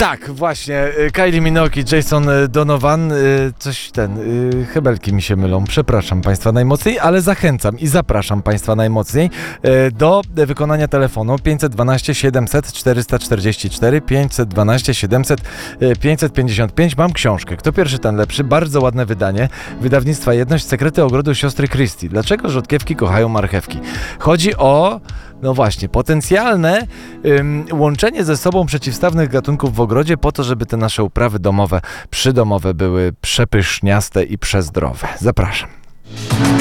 Tak, właśnie, Kylie Minogue i Jason Donovan, hebelki mi się mylą, przepraszam Państwa najmocniej, ale zachęcam i zapraszam Państwa najmocniej do wykonania telefonu 512 700 444, 512 700 555. Mam książkę, Kto pierwszy, ten lepszy, bardzo ładne wydanie, wydawnictwa Jedność, Sekrety ogrodu siostry Christie. Dlaczego rzodkiewki kochają marchewki? Chodzi o, no właśnie, potencjalne łączenie ze sobą przeciwstawnych gatunków w ogrodzie po to, żeby te nasze uprawy domowe, przydomowe były przepyszniaste i przezdrowe. Zapraszam.